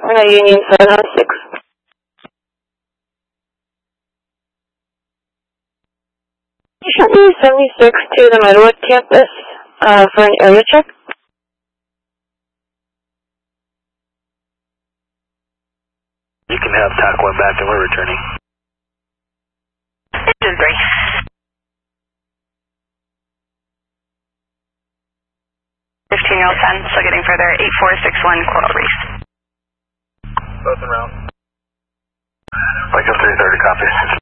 Union 706. Union 76 to the Meadowood campus for an area check. You can have TAC 1 back and we're returning. Engine 3. Year 10, still getting further, 8461 Coral Reef. Both around. Like a 330 copy.